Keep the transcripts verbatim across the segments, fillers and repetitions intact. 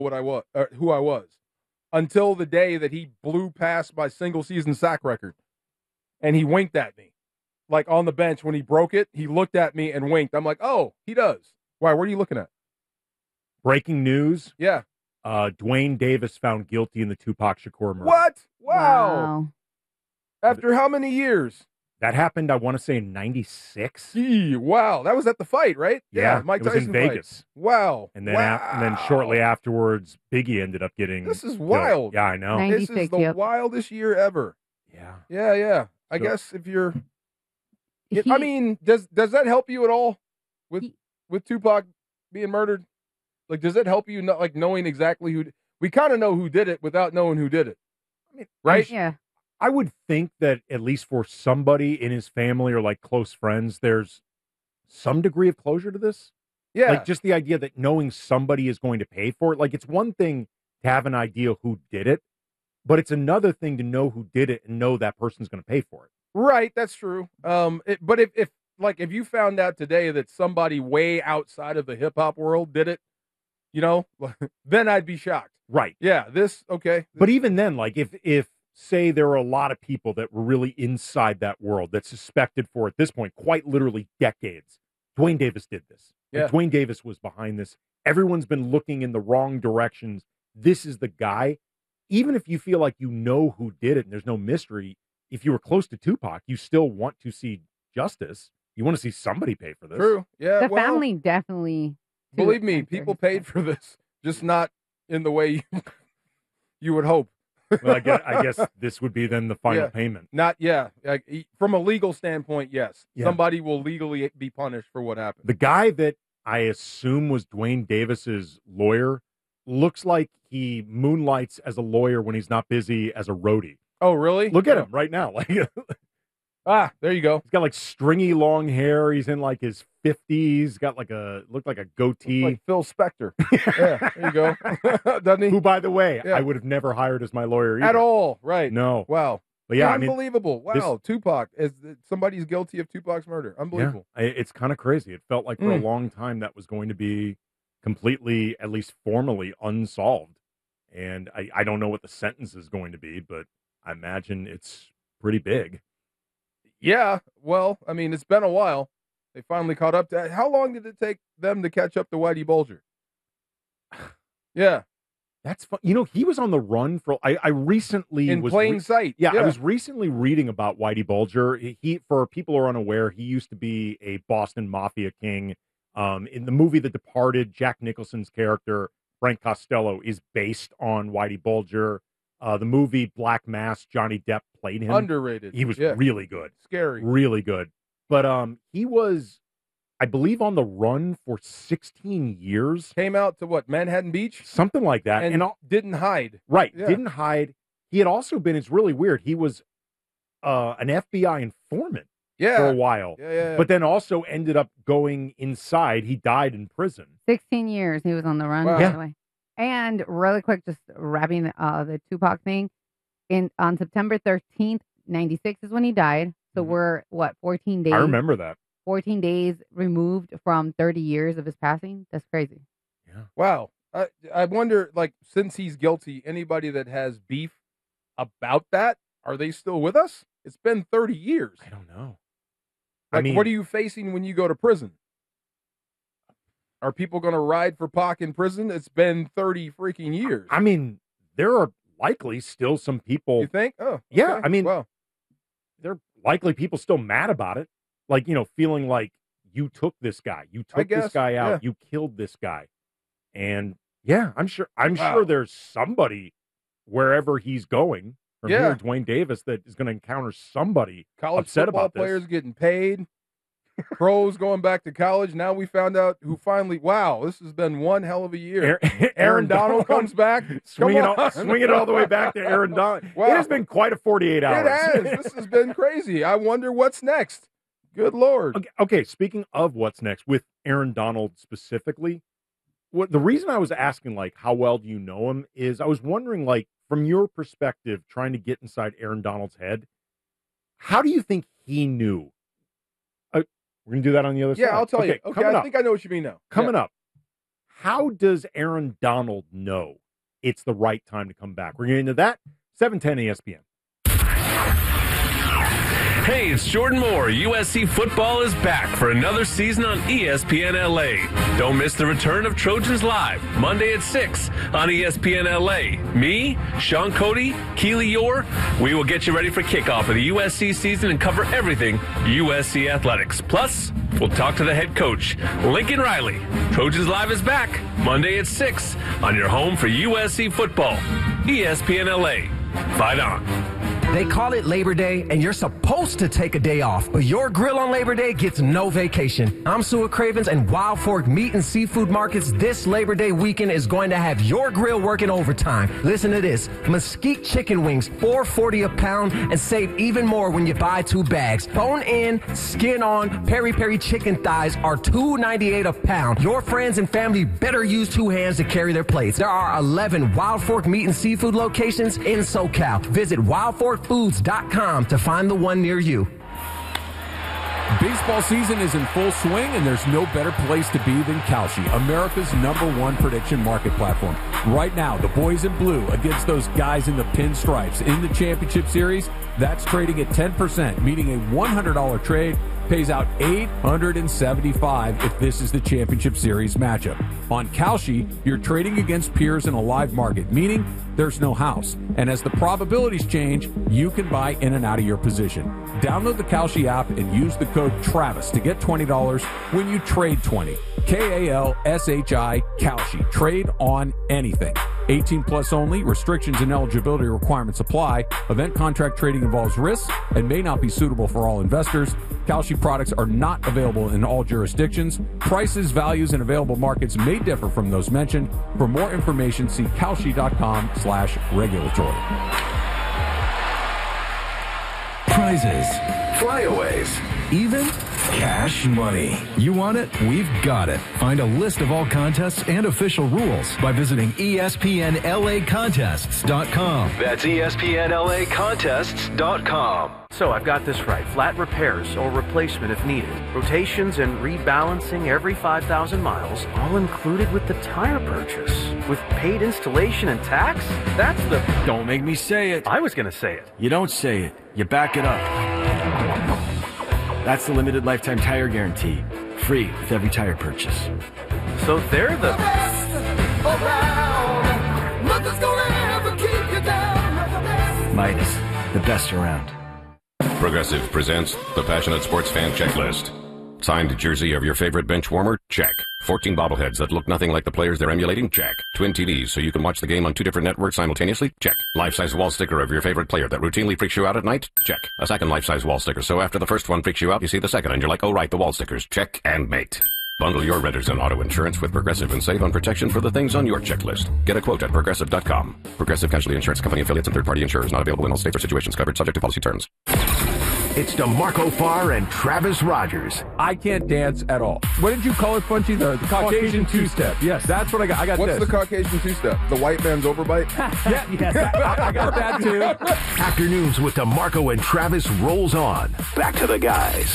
what I was, or who I was, until the day that he blew past my single season sack record, and he winked at me, like on the bench when he broke it. He looked at me and winked. I'm like, oh, he does. Why? What are you looking at? Breaking news. Yeah. Uh, Dwayne Davis found guilty in the Tupac Shakur murder. What? Wow. Wow. After how many years? That happened, I want to say, in ninety-six. Gee, wow. That was at the fight, right? Yeah, Mike it was Tyson in Vegas. Fight. Wow. And then, wow. af- and then shortly afterwards, Biggie ended up getting. This is killed. wild. Yeah, I know. Nice. This is the yep. wildest year ever. Yeah. Yeah, yeah. I So- guess if you're, He- I mean, does does that help you at all with He- with Tupac being murdered? Like, does it help you not like knowing exactly who? We kind of know who did it without knowing who did it, I mean, right? yeah. I would think that at least for somebody in his family or like close friends, there's some degree of closure to this. Yeah, Like just the idea that knowing somebody is going to pay for it. Like it's one thing to have an idea who did it, but it's another thing to know who did it and know that person's going to pay for it. right. That's true. Um, it, but if if like if you found out today that somebody way outside of the hip hop world did it, you know, then I'd be shocked. Right. Yeah, this okay. But even then, like if if say there were a lot of people that were really inside that world that suspected for at this point, quite literally decades, Dwayne Davis did this. Like, Yeah. Dwayne Davis was behind this. Everyone's been looking in the wrong directions. This is the guy. Even if you feel like you know who did it and there's no mystery, if you were close to Tupac, you still want to see justice. You want to see somebody pay for this. True. Yeah. The well, family definitely. to believe me, answer people his paid question. for this, just not in the way you, you would hope. Well, I guess, I guess this would be then the final Yeah. payment. Not, yeah. Like, e- from a legal standpoint, yes. Yeah. Somebody will legally be punished for what happened. The guy that I assume was Dwayne Davis's lawyer looks like he moonlights as a lawyer when he's not busy as a roadie. Oh, really? Look at Oh. him right now. Like he's Ah, there you go. got like stringy long hair. He's in like his fifties. Got like a looked like a goatee. Like Phil Spector. Yeah, there you go. Doesn't he? Who, by the way, Yeah. I would have never hired as my lawyer either. At all. Right. No. Wow. But yeah, I mean, Unbelievable. Wow. Tupac. Is somebody's guilty of Tupac's murder. yeah, Unbelievable. I- it's kind of crazy. It felt like for a Mm. long time that was going to be completely, at least formally, unsolved. And I, I don't know what the sentence is going to be, but I imagine it's pretty big. Yeah. Well, I mean, it's been a while. They finally caught up to. How long did it take them to catch up to Whitey Bulger? Yeah. That's fun. You know, he was on the run for. I, I recently In was plain re- sight. Yeah, I was recently reading about Whitey Bulger. He, he, for people who are unaware, he used to be a Boston Mafia king. Um, in the movie The Departed, Jack Nicholson's character Frank Costello is based on Whitey Bulger. Uh, the movie Black Mass, Johnny Depp played him. Underrated. He was Yeah. really good, Scary. really good. But um, he was, I believe, on the run for sixteen years, Came out to what? Manhattan Beach? something like that. And, And, all, didn't hide. right, Yeah. didn't hide. He had also been. It's really weird. He was uh, an F B I informant Yeah. for a while, Yeah, yeah, yeah. but then also ended up going inside. He died in prison. sixteen years he was on the run, Wow. by Yeah. the way. And really quick, just wrapping uh, the Tupac thing. In on September thirteenth, ninety-six is when he died. So Mhm. we're what fourteen days. I remember that. fourteen days removed from thirty years of his passing. That's crazy. Yeah. Wow. I I wonder, like, since he's guilty, anybody that has beef about that, are they still with us? It's been thirty years. I don't know. Like, I mean, what are you facing when you go to prison? Are people going to ride for Pac in prison? It's been thirty freaking years. I mean, there are likely still some people. You think? Oh, Yeah, okay. I mean- wow. There are likely people still mad about it, like you know, feeling like you took this guy, you I took this guess, guy out, yeah. you killed this guy, and yeah, I'm sure. I'm Wow. sure there's somebody wherever he's going from Yeah. here, Dwayne Davis, that is going to encounter somebody. College upset football about this. players getting paid, pros going back to college. Now we found out who finally. Wow, this has been one hell of a year. Aaron, Aaron Donald comes back, swing it, Come all, on. swing it all the way back to Aaron Donald. Wow. It has been quite a forty-eight hours. It has. This has been crazy. I wonder what's next. Good Lord. Okay, okay, speaking of what's next with Aaron Donald specifically, what the reason I was asking, like, how well do you know him, is I was wondering, like, from your perspective, trying to get inside Aaron Donald's head, how do you think he knew? Uh, we're gonna do that on the other Yeah, side. I'll tell you. Okay, Okay, coming I up, think I know what you mean now. coming Yeah. up. how does Aaron Donald know it's the right time to come back? We're getting into that. seven ten E S P N. Hey, it's Jordan Moore. U S C football is back for another season on E S P N L A. Don't miss the return of Trojans Live, Monday at six on E S P N L A. Me, Sean Cody, Keely Yore, we will get you ready for kickoff of the U S C season and cover everything U S C athletics. Plus, we'll talk to the head coach, Lincoln Riley. Trojans Live is back, Monday at six on your home for U S C football. E S P N L A. Fight on. They call it Labor Day, and you're supposed to take a day off, but your grill on Labor Day gets no vacation. I'm Sue Cravens, and Wild Fork Meat and Seafood Markets this Labor Day weekend is going to have your grill working overtime. Listen to this. Mesquite chicken wings, four forty a pound, and save even more when you buy two bags. Bone in, skin on, peri-peri chicken thighs are two ninety-eight a pound. Your friends and family better use two hands to carry their plates. There are eleven Wild Fork Meat and Seafood locations in SoCal. Visit wild fork foods dot com to find the one near you. Baseball season is in full swing, and there's no better place to be than Kalshi, America's number one prediction market platform. Right now, the boys in blue against those guys in the pinstripes in the championship series, that's trading at ten percent, meaning a one hundred dollars trade pays out eight hundred seventy-five dollars if this is the championship series matchup. On Kalshi, you're trading against peers in a live market, meaning there's no house. And as the probabilities change, you can buy in and out of your position. Download the Kalshi app and use the code TRAVIS to get twenty dollars when you trade twenty. K A L S H I, Kalshi. Trade on anything. eighteen plus only. Restrictions and eligibility requirements apply. Event contract trading involves risks and may not be suitable for all investors. Kalshi products are not available in all jurisdictions. Prices, values, and available markets may differ from those mentioned. For more information, see kalshi.com slash regulatory. Prizes, flyaways, even cash money. You want it? We've got it. Find a list of all contests and official rules by visiting E S P N L A contests dot com. That's E S P N L A contests dot com. So I've got this right. Flat repairs or replacement if needed. Rotations and rebalancing every five thousand miles, all included with the tire purchase. With paid installation and tax? That's the... Don't make me say it. I was going to say it. You don't say it. You back it up. That's the limited lifetime tire guarantee. Free with every tire purchase. So they're the... Midas, the best around. Progressive presents the Passionate Sports Fan Checklist. Signed jersey of your favorite bench warmer? Check. fourteen bobbleheads that look nothing like the players they're emulating? Check. Twin T Vs so you can watch the game on two different networks simultaneously? Check. Life-size wall sticker of your favorite player that routinely freaks you out at night? Check. A second life-size wall sticker so after the first one freaks you out, you see the second and you're like, oh right, the wall stickers. Check and mate. Bundle your renters and auto insurance with Progressive and save on protection for the things on your checklist. Get a quote at progressive dot com. Progressive Casualty Insurance Company affiliates and third-party insurers not available in all states or situations covered subject to policy terms. It's DeMarco Farr and Travis Rogers. I can't dance at all. What did you call it, Funchy? The, the Caucasian, Caucasian two-step. Yes, that's what I got. I got What's this. the Caucasian two-step? The white man's overbite? yeah, yes, I, I got that too. Afternoons with DeMarco and Travis rolls on. Back to the guys.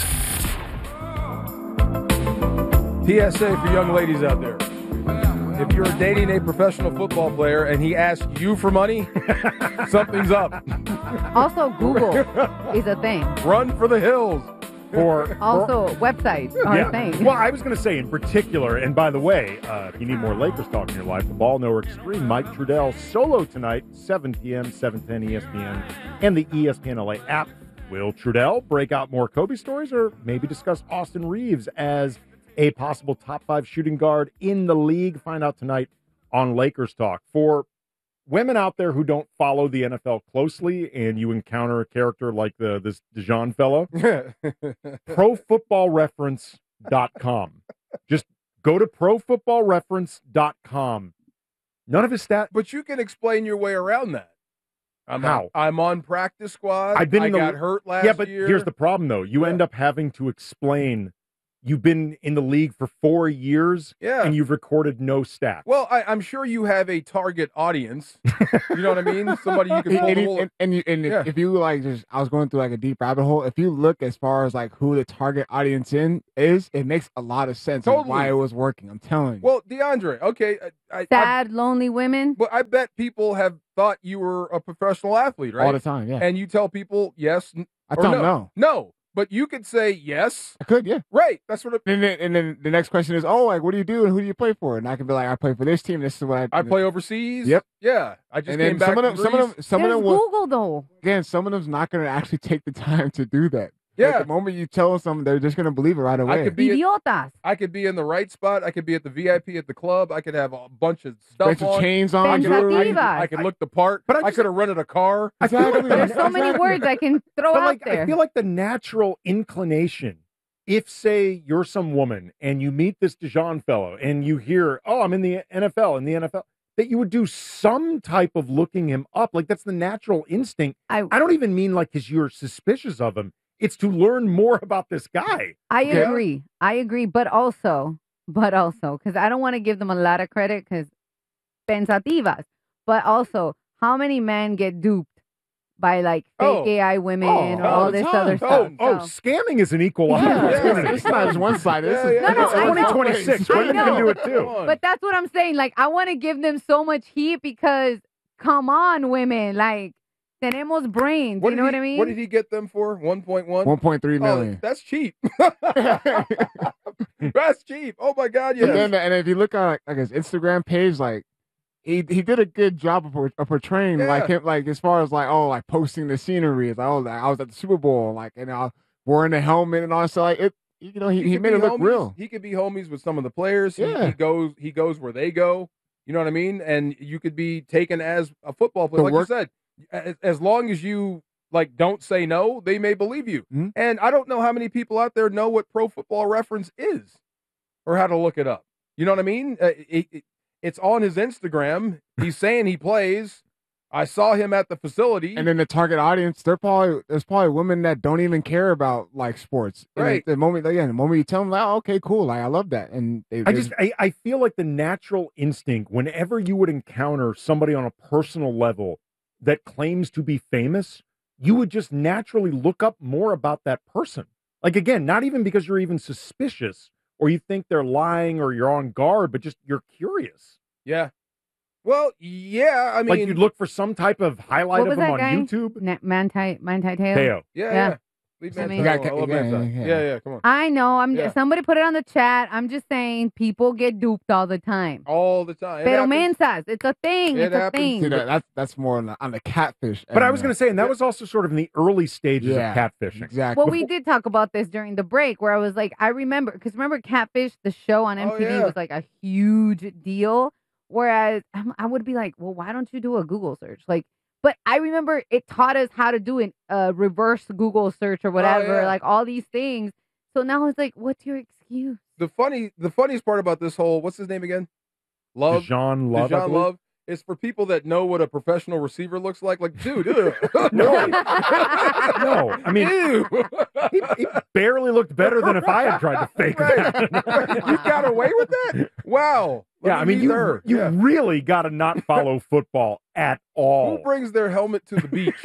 P S A for young ladies out there. If you're dating a professional football player and he asks you for money, something's up. Also, Google is a thing. Run for the hills. For Also, for, websites are yeah. a thing. Well, I was going to say in particular, and by the way, uh, if you need more Lakers talk in your life, the Ball Knower Extreme, Mike Trudell, solo tonight, seven p.m., seven ten E S P N, and the E S P N L A app. Will Trudell break out more Kobe stories or maybe discuss Austin Reeves as a possible top five shooting guard in the league? Find out tonight on Lakers Talk. For women out there who don't follow the N F L closely and you encounter a character like the this Dijon fella, pro football reference dot com. Just go to pro football reference dot com. None of his stats. But you can explain your way around that. I'm How? On, I'm on practice squad. I've been I in the, got hurt last Yeah, but year. here's the problem, though. You Yeah. end up having to explain you've been in the league for four years Yeah. and you've recorded no stats. Well, I, I'm sure you have a target audience. You know what I mean? Somebody you can pull and, the and, wool- and, and, you, and Yeah. if you like, just I was going through like a deep rabbit hole. If you look as far as like who the target audience in is, it makes a lot of sense of Totally. why it was working. I'm telling you. Well, DeAndre, okay. I, I, Sad, lonely women. But I bet people have thought you were a professional athlete, right? All the time, yeah. And you tell people yes. n- I or tell no. them no. No, but you could say yes. I could, yeah. Right. That's what. It, And then, and then the next question is, oh, like, what do you do and who do you play for? And I can be like, I play for this team. This is what I. I play overseas. Yep. Yeah. I just And came then back some of them, from some of them, Greece. some of There's them will. Google though. Again, some of them's not going to actually take the time to do that. Yeah. Like, the moment you tell them something, they're just going to believe it right away. I could be. Idiotas. I could be in the right spot. I could be at the V I P at the club. I could have a bunch of stuff Bunch of on. chains on. I could, I could, Pensativas. I could look the part. But I I, just- could have rented a car. Exactly. There's so many Exactly. words I can throw But out like, there. I feel like the natural inclination, if say you're some woman and you meet this Dijon fellow and you hear, oh, I'm in the N F L, in the N F L, that you would do some type of looking him up. Like that's the natural instinct. I, I don't even mean like because you're suspicious of him. It's to learn more about this guy. I Yeah. agree. I agree. But also, but also, because I don't want to give them a lot of credit because pensativas. But also, how many men get duped by like fake Oh. A I women Oh, or all all the this time. other Oh, stuff? oh, So- scamming is an equal Yeah. opportunity. It's not just one sided. Yeah, yeah. No, no, It's I know. twenty twenty-six. I Women can know. do it too. Come on. But that's what I'm saying. Like, I want to give them so much heat because, come on, women. Like, tenemos brains. What You did know he, what I mean? What did he get them for? one point one? one point three Oh, million. that's cheap. That's cheap. Oh my God, And yeah. then, and if you look at like, like his Instagram page, like he he did a good job of, por- of portraying Yeah. like him, like as far as like oh like posting the scenery. It's like oh like, I was at the Super Bowl, like and I wearing the helmet and all. So like it, you know, he, he, could made be it look homies. real. He could be homies with some of the players. He, Yeah. he goes he goes where they go. You know what I mean? And you could be taken as a football player. The Like work- you said, as, as long as you like don't say no, they may believe you. Mhm. And I don't know how many people out there know what Pro Football Reference is or how to look it up. You know what I mean? Uh, it, it, it's on his Instagram. He's saying he plays. I saw him at the facility. And then the target audience, they're probably there's probably women that don't even care about like sports. And Right. The, the moment, yeah, the moment you tell them, like, oh, okay, cool, like I love that, and they, I they- just I, I feel like the natural instinct whenever you would encounter somebody on a personal level that claims to be famous, you would just naturally look up more about that person. Like again, not even because you're even suspicious or you think they're lying or you're on guard, but just you're curious. yeah. Well, yeah. I mean, Like you'd look for some type of highlight What of was him that on guy? YouTube. Na- Manti, Manti Teo. Teo. yeah, Yeah. yeah. Leave I Manti mean- alone. Yeah, I love yeah, Manti. yeah, Yeah, yeah. yeah. Come on. I know. I'm Yeah. somebody put it on the chat. I'm just saying people get duped all the time. All the time. It Pero happens. mensas, it's a thing. It it's a happens. thing. see that, that's that's more on the, on the catfish. But I end was there. going to say, and that was also sort of in the early stages Yeah, of catfishing. exactly. Well, we did talk about this during the break where I was like, I remember, because remember Catfish, the show on M T V Oh, yeah. was like a huge deal. Whereas I'm- I would be like, well, why don't you do a Google search? Like, but I remember it taught us how to do a uh, reverse Google search or whatever, Oh, yeah. like all these things. So now it's like, what's your excuse? The funny, the funniest part about this whole, what's his name again? Love. Dijon Love. I Dijon believe. Love. Is for people that know what a professional receiver looks like. Like, dude, ew. No. No, I mean, Ew. he, he barely looked better than if I had tried to fake Right. that. You got away with that? Wow. Let Yeah, me I mean, meet you her. you Yeah. really got to not follow football at all. Who brings their helmet to the beach?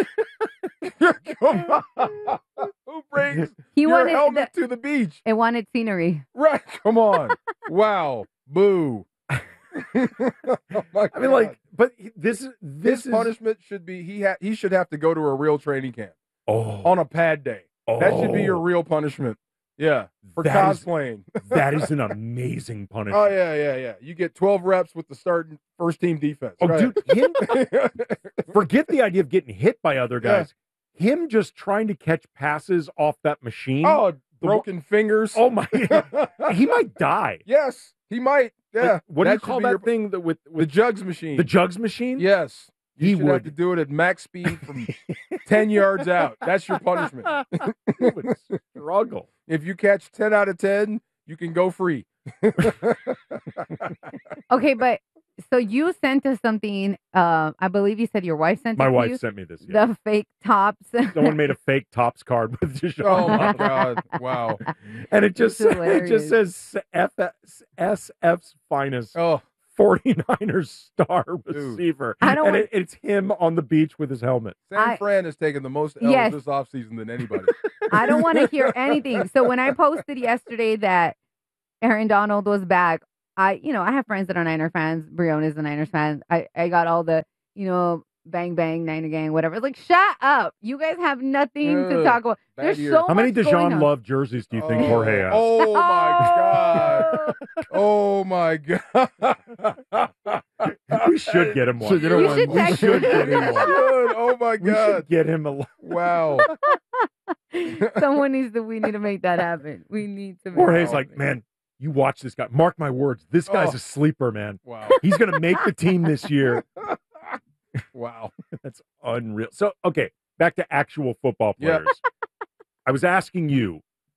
Come on. Who brings He your wanted helmet the- to the beach? It wanted scenery. Right. Come on. Wow. Boo. Oh my I mean, God. like, but this is this His is punishment should be he ha- he should have to go to a real training camp oh, on a pad day. That should be your oh, real punishment. Yeah, for that is- cosplaying. that is an amazing punishment. Oh yeah, yeah, yeah. You get twelve reps with the starting first team defense. Oh, Right. dude, him, forget the idea of getting hit by other Yeah. guys. Him just trying to catch passes off that machine. Oh, broken fingers. oh my! He might die. Yes, he might. Yeah. Like, what do you should call be that your- thing that with, The with jugs machine. the jugs machine? Yes. You He should have would. to do it at max speed from ten yards out. That's your punishment. He would struggle. If you catch ten out of ten, you can go free. Okay, but so you sent us something. Uh, I believe you said your wife sent My it to wife you. sent me this. Yeah. The fake tops. Someone made a fake tops card with Deshaun. Oh my Love. God! Wow. And it just It's it just says F S F's finest. Oh. 49ers star receiver. I don't and want- it, it's him on the beach with his helmet. San I- Fran has taken the most L's Yes. this offseason than anybody. I don't want to hear anything. So when I posted yesterday that Aaron Donald was back, I, you know, I have friends that are Niner fans. Briona's a Niners fan. I, I got all the, you know, bang bang Niner gang, whatever. It's like, shut up! You guys have nothing to Ugh, talk about. bad There's year. so How many much going Deshaun on. Love jerseys do you think Oh, Jorge has? Oh my God! Oh my God! We should get him one. Should get him You one. should We text should get him Good. one. Oh my We God! should get him a Wow. Someone needs to. We need to make that happen. We need to. Make Jorge's that like, happen. man, you watch this guy. Mark my words. This guy's Oh. a sleeper, man. Wow. He's going to make the team this year. Wow. That's unreal. So, okay, back to actual football Yeah. players. I was asking you,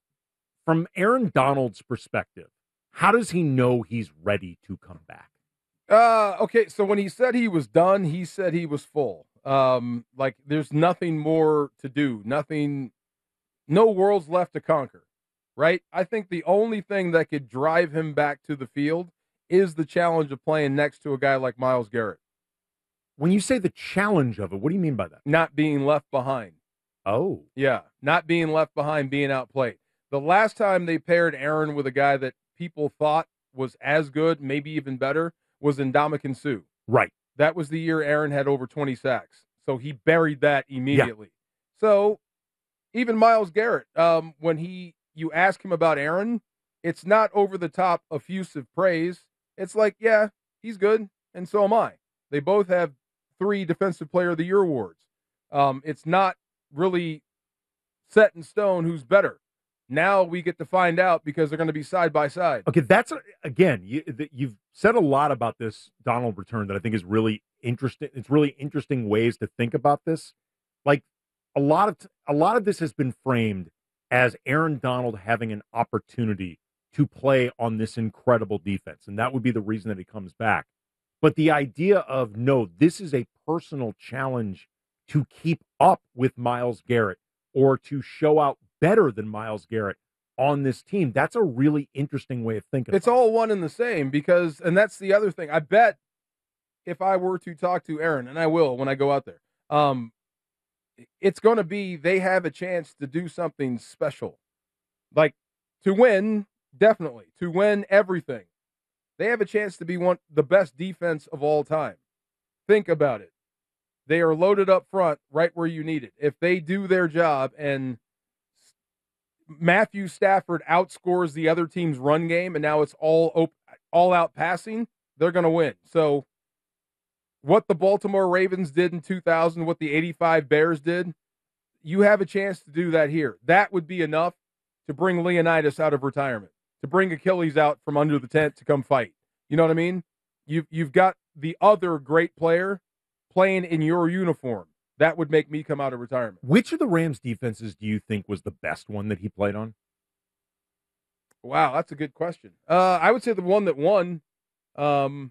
from Aaron Donald's perspective, how does he know he's ready to come back? Uh, okay, so when he said he was done, he said he was full. Um, like there's nothing more to do, nothing, no worlds left to conquer, right? I think the only thing that could drive him back to the field is the challenge of playing next to a guy like Myles Garrett, When you say the challenge of it, what do you mean by that? not being left behind. Oh, Yeah, not being left behind, being outplayed. The last time they paired Aaron with a guy that people thought was as good, maybe even better, was Ndamukong Suh. right. That was the year Aaron had over twenty sacks. So he buried that immediately. So even Myles Garrett, um, when he you ask him about Aaron, it's not over the top effusive praise. It's like, yeah, he's good, and so am I. They both have three Defensive Player of the Year awards. Um, it's not really set in stone who's better. Now we get to find out because they're going to be side by side. Okay, that's a, again, you, th- you've said a lot about this Donald return that I think is really interesting. It's really interesting ways to think about this. Like a lot of t- a lot of this has been framed as Aaron Donald having an opportunity to play on this incredible defense, and that would be the reason that he comes back. But the idea of no, this is a personal challenge to keep up with Myles Garrett or to show out better than Myles Garrett on this team. That's a really interesting way of thinking. It's about all one and the same because, and that's the other thing. I bet if I were to talk to Aaron, and I will when I go out there, um, it's going to be they have a chance to do something special, like to win. Definitely to win everything. They have a chance to be one the best defense of all time. Think about it. They are loaded up front, right where you need it. If they do their job and Matthew Stafford outscores the other team's run game, and now it's all op- all out passing, they're going to win. So, what the Baltimore Ravens did in two thousand, what the eighty-five Bears did, you have a chance to do that here. That would be enough to bring Leonidas out of retirement, to bring Achilles out from under the tent to come fight. You know what I mean? You've you've got the other great player playing in your uniform. That would make me come out of retirement. Which of the Rams defenses do you think was the best one that he played on? Wow, that's a good question. Uh, I would say the one that won. Um,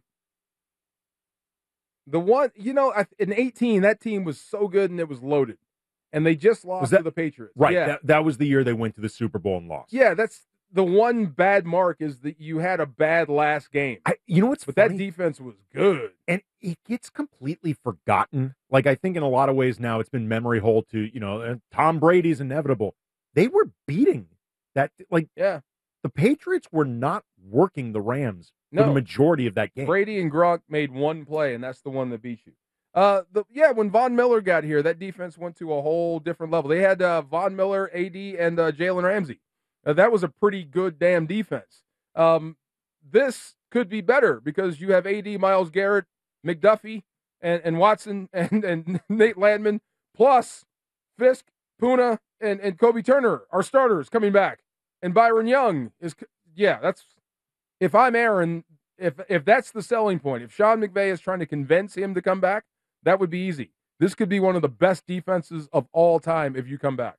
the one, you know, I- in eighteen, that team was so good and it was loaded. And they just lost Was that- to the Patriots. Right. Yeah. That, that was the year they went to the Super Bowl and lost. yeah, that's the one bad mark is that you had a bad last game. I, you know what's But funny? that defense was good. And it gets completely forgotten. Like, I think in a lot of ways now it's been memory hole to, you know, uh, Tom Brady's inevitable. They were beating that. Like, Yeah. the Patriots were not working the Rams for No. the majority of that game. Brady and Gronk made one play, and that's the one that beat you. Uh, the yeah, when Von Miller got here, that defense went to a whole different level. They had uh, Von Miller, A D, and uh, Jalen Ramsey. Uh, that was a pretty good damn defense. Um, this could be better because you have A D, Myles Garrett, McDuffie, and, and Watson, and, and Nate Landman, plus Fisk, Puna, and, and Kobe Turner, our starters coming back. And Byron Young is, yeah, that's, if I'm Aaron, if if that's the selling point, if Sean McVay is trying to convince him to come back, that would be easy. This could be one of the best defenses of all time if you come back.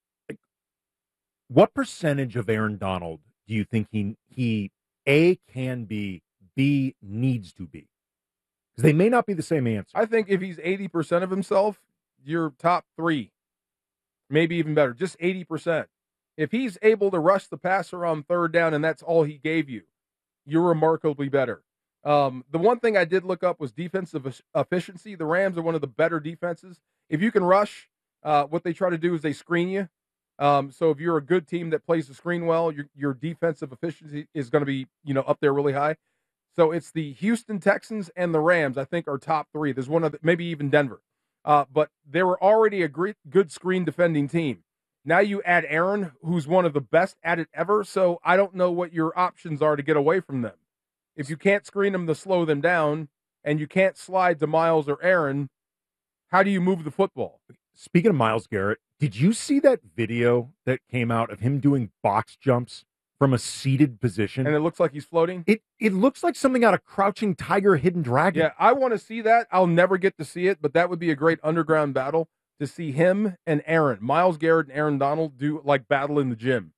What percentage of Aaron Donald do you think he, he A, can be, B, needs to be? Because they may not be the same answer. I think if he's eighty percent of himself, you're top three, maybe even better, just eighty percent. If he's able to rush the passer on third down and that's all he gave you, you're remarkably better. Um, the one thing I did look up was defensive efficiency. The Rams are one of the better defenses. If you can rush, uh, what they try to do is they screen you. Um, so if you're a good team that plays the screen well, your, your defensive efficiency is going to be, you know, up there really high. So it's the Houston Texans and the Rams, I think, are top three. There's one of the, maybe even Denver. Uh, but they were already a great, good screen defending team. Now you add Aaron, who's one of the best at it ever. So I don't know what your options are to get away from them. If you can't screen them to slow them down and you can't slide to Myles or Aaron, how do you move the football? Speaking of Myles Garrett, did you see that video that came out of him doing box jumps from a seated position? And it looks like he's floating? It it looks like something out of Crouching Tiger, Hidden Dragon. Yeah, I want to see that. I'll never get to see it, but that would be a great underground battle to see him and Aaron, Myles Garrett and Aaron Donald do like battle in the gym.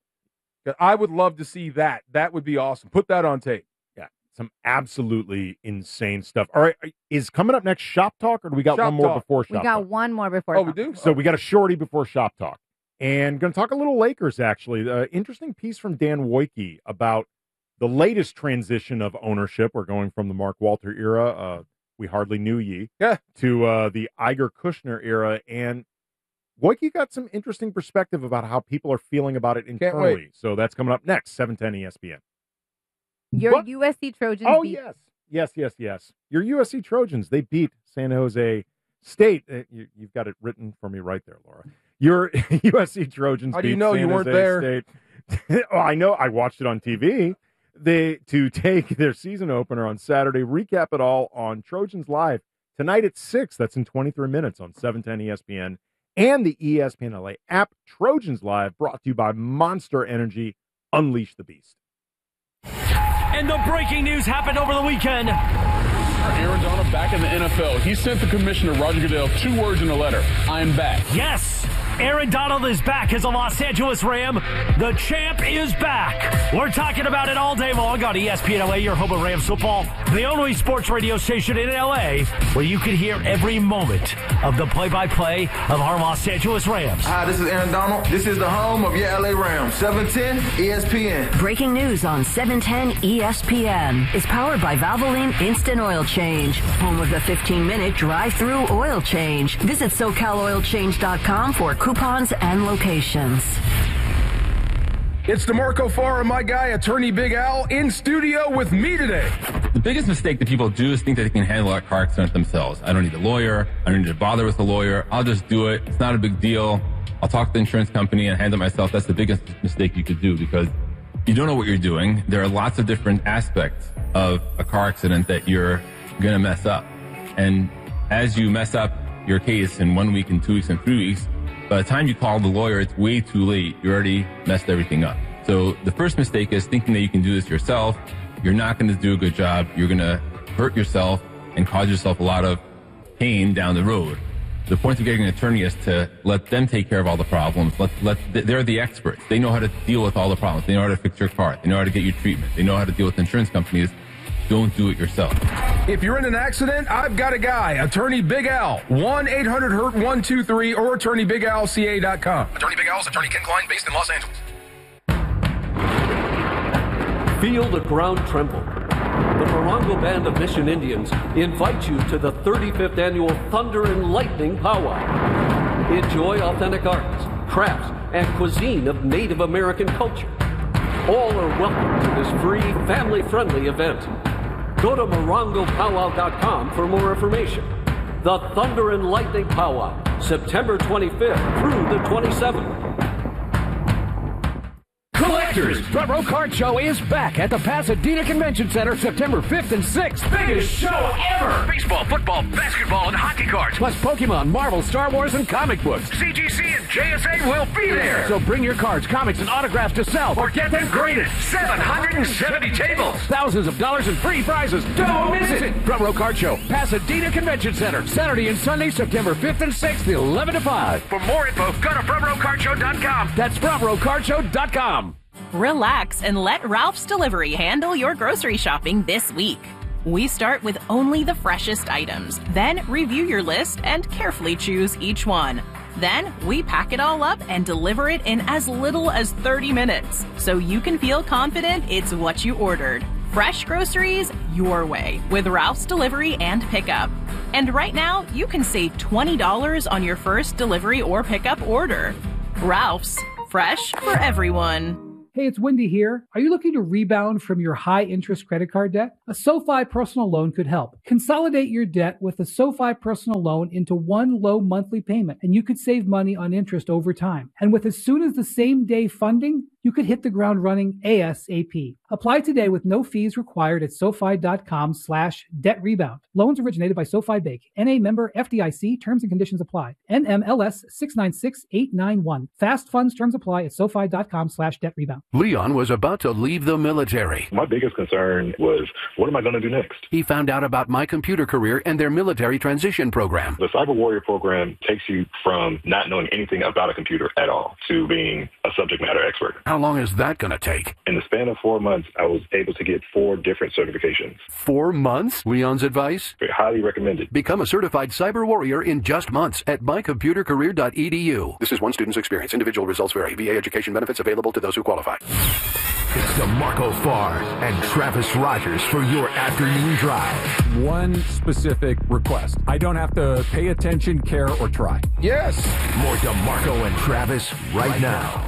I would love to see that. That would be awesome. Put that on tape. Some absolutely insane stuff. All right, is coming up next Shop Talk, or do we got Shop one more Talk. before Shop We got Talk? one more before. Oh, we Shop do? Talk. So we got a shorty before Shop Talk. And going to talk a little Lakers, actually. Uh, interesting piece from Dan Wojcicki about the latest transition of ownership. We're going from the Mark Walter era, uh, we hardly knew ye, yeah. to uh, the Iger Kushner era. And Wojcicki got some interesting perspective about how people are feeling about it internally. So that's coming up next, seven ten E S P N. Your What? U S C Trojans Oh, beat yes. Yes, yes, yes. Your U S C Trojans, they beat San Jose State. Uh, you, you've got it written for me right there, Laura. Your U S C Trojans How do beat you know San you weren't Jose there? State. Oh, I know. I watched it on T V. They to take their season opener on Saturday, recap it all on Trojans Live tonight at six. That's in twenty-three minutes on seven ten E S P N and the E S P N L A app. Trojans Live, brought to you by Monster Energy. Unleash the beast. And the breaking news happened over the weekend. Aaron Donald back in the N F L. He sent the commissioner, Roger Goodell, two words in a letter. I am back. Yes, Aaron Donald is back as a Los Angeles Ram. The champ is back. We're talking about it all day long on E S P N L A, your home of Rams football, the only sports radio station in L A where you can hear every moment of the play-by-play of our Los Angeles Rams. Hi, this is Aaron Donald. This is the home of your L A Rams. seven ten E S P N. Breaking news on seven ten E S P N is powered by Valvoline Instant Oil Change, home of the fifteen-minute drive-through oil change. Visit so cal oil change dot com for coupons and locations. It's DeMarco Farr and my guy, attorney Big Al, in studio with me today. The biggest mistake that people do is think that they can handle a car accident themselves. I don't need a lawyer. I don't need to bother with a lawyer. I'll just do it. It's not a big deal. I'll talk to the insurance company and handle it myself. That's the biggest mistake you could do because you don't know what you're doing. There are lots of different aspects of a car accident that you're going to mess up. And as you mess up your case in one week and two weeks and three weeks, by the time you call the lawyer, it's way too late. You already messed everything up. So the first mistake is thinking that you can do this yourself. You're not going to do a good job. You're going to hurt yourself and cause yourself a lot of pain down the road. The point of getting an attorney is to let them take care of all the problems. Let, let, they're the experts. They know how to deal with all the problems. They know how to fix your car. They know how to get you treatment. They know how to deal with insurance companies. Don't do it yourself. If you're in an accident, I've got a guy, attorney Big Al, one eight hundred hurt one two three or attorney big al c a dot com. Attorney Big Al is attorney Ken Klein, based in Los Angeles. Feel the ground tremble. The Morongo Band of Mission Indians invite you to the thirty-fifth annual Thunder and Lightning Powwow. Enjoy authentic arts, crafts, and cuisine of Native American culture. All are welcome to this free, family-friendly event. Go to morongo powwow dot com for more information. The Thunder and Lightning Powwow, September twenty-fifth through the twenty-seventh. Collectors, Front Row Card Show is back at the Pasadena Convention Center September fifth and sixth. Biggest show ever! Baseball, football, basketball, and hockey cards. Plus Pokemon, Marvel, Star Wars, and comic books. C G C and J S A will be there. So bring your cards, comics, and autographs to sell Or get them graded. seven hundred seventy tables. Thousands of dollars in free prizes. Don't miss it! Front Row Card Show, Pasadena Convention Center, Saturday and Sunday, September fifth and sixth, eleven to five. For more info, go to front row card show dot com. That's front row card show dot com. Relax and let Ralph's Delivery handle your grocery shopping this week. We start with only the freshest items, then review your list and carefully choose each one. Then we pack it all up and deliver it in as little as thirty minutes, so you can feel confident it's what you ordered. Fresh groceries your way with Ralph's Delivery and Pickup. And right now, you can save twenty dollars on your first delivery or pickup order. Ralph's, fresh for everyone. Hey, it's Wendy here. Are you looking to rebound from your high-interest credit card debt? A SoFi personal loan could help. Consolidate your debt with a SoFi personal loan into one low monthly payment, and you could save money on interest over time. And with as soon as the same day funding, you could hit the ground running ASAP. Apply today with no fees required at SoFi.com slash debt rebound. Loans originated by SoFi Bank. N A member F D I C. Terms and conditions apply. N M L S six nine six eight nine one. Fast funds terms apply at SoFi.com slash debt rebound. Leon was about to leave the military. My biggest concern was, what am I going to do next? He found out about My Computer Career and their military transition program. The Cyber Warrior program takes you from not knowing anything about a computer at all to being a subject matter expert. How long is that going to take? In the span of four months, I was able to get four different certifications. Four months? Leon's advice? Highly recommended. Become a certified cyber warrior in just months at my computer career dot e d u. This is one student's experience. Individual results vary. V A education benefits available to those who qualify. It's DeMarco Farr and Travis Rogers for your afternoon drive. One specific request. I don't have to pay attention, care, or try. Yes. More DeMarco and Travis right, right now.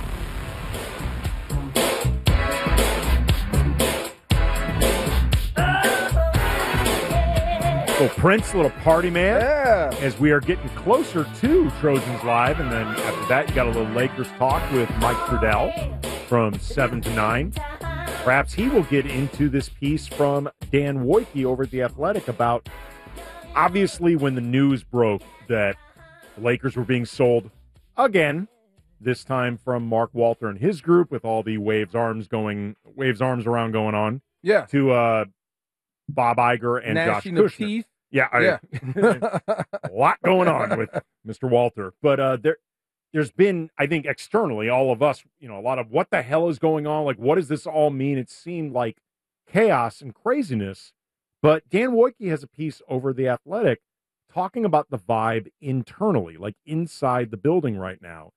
Little Prince, little party man. Yeah. As we are getting closer to Trojans Live, and then after that, you got a little Lakers talk with Mike Trudell from seven to nine. Perhaps he will get into this piece from Dan Wojcicki over at The Athletic about, obviously, when the news broke that the Lakers were being sold again, this time from Mark Walter and his group with all the waves arms going, waves arms around going on. Yeah. To uh, Bob Iger and Gnashing Josh of Kushner. teeth. Yeah, I, Yeah. a lot going on with Mister Walter, but uh, there, there's been, I think, externally, all of us, you know, a lot of what the hell is going on? Like, what does this all mean? It seemed like chaos and craziness, but Dan Wojcicki has a piece over The Athletic talking about the vibe internally, like inside the building right now,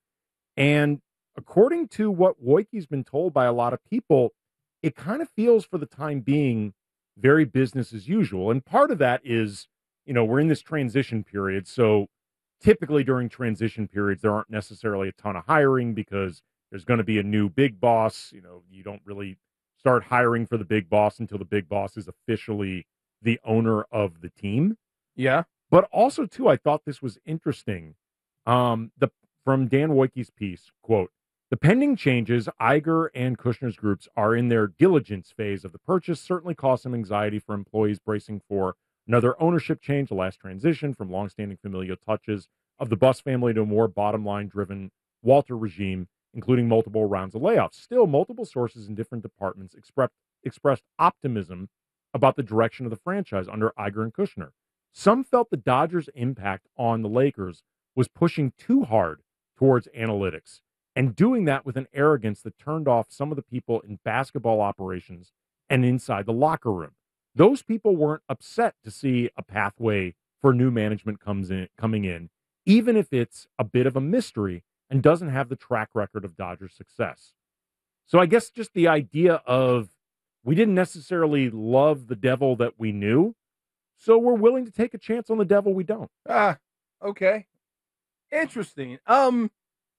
and according to what Wojcicki's been told by a lot of people, it kind of feels for the time being very business as usual. And part of that is, you know, we're in this transition period. So typically during transition periods, there aren't necessarily a ton of hiring because there's going to be a new big boss. You know, you don't really start hiring for the big boss until the big boss is officially the owner of the team. Yeah. But also, too, I thought this was interesting. Um, the from Dan Wojcicki's piece, quote, "The pending changes, Iger and Kushner's groups are in their diligence phase of the purchase, certainly caused some anxiety for employees bracing for another ownership change, the last transition from longstanding familial touches of the Buss family to a more bottom-line driven Walter regime, including multiple rounds of layoffs. Still, multiple sources in different departments expressed, expressed optimism about the direction of the franchise under Iger and Kushner. Some felt the Dodgers' impact on the Lakers was pushing too hard towards analytics, and doing that with an arrogance that turned off some of the people in basketball operations and inside the locker room. Those people weren't upset to see a pathway for new management comes in, coming in, even if it's a bit of a mystery and doesn't have the track record of Dodgers success. So I guess just the idea of we didn't necessarily love the devil that we knew, so we're willing to take a chance on the devil we don't. Ah, okay. Interesting. Um,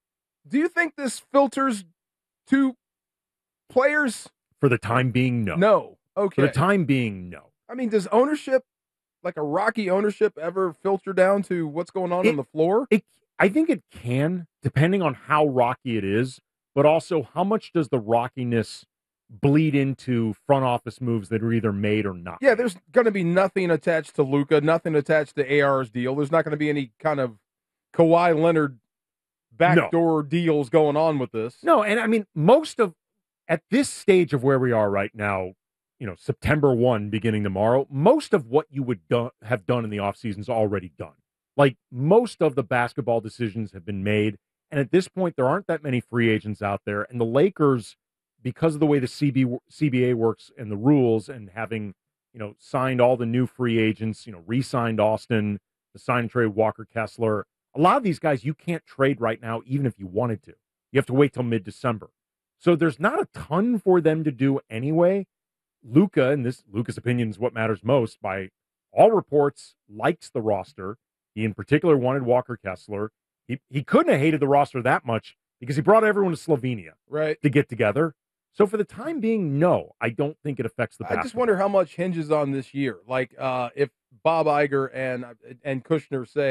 do you think this filters to players? For the time being, no. No. Okay. For the time being, no. I mean, does ownership, like a Rocky ownership, ever filter down to what's going on It- on the floor? It, I think it can, depending on how rocky it is, but also how much does the rockiness bleed into front office moves that are either made or not. Yeah, there's going to be nothing attached to Luka, nothing attached to A R's deal. There's not going to be any kind of Kawhi Leonard backdoor deals going on with this. No, and I mean, most of, at this stage of where we are right now, you know, September first beginning tomorrow, most of what you would do, have done in the offseason is already done. Like, most of the basketball decisions have been made, and at this point, there aren't that many free agents out there, and the Lakers, because of the way the C B, C B A works and the rules and having you know, signed all the new free agents, you know, re-signed Austin, the sign and trade Walker Kessler. A lot of these guys you can't trade right now, even if you wanted to. You have to wait till mid-December. So there's not a ton for them to do anyway. Luka, and this Luka's opinion is what matters most, by all reports, likes the roster. He in particular wanted Walker Kessler. He he couldn't have hated the roster that much because he brought everyone to Slovenia right. to get together. So for the time being, no, I don't think it affects the I basketball. just wonder how much hinges on this year. Like uh, if Bob Iger and and Kushner say,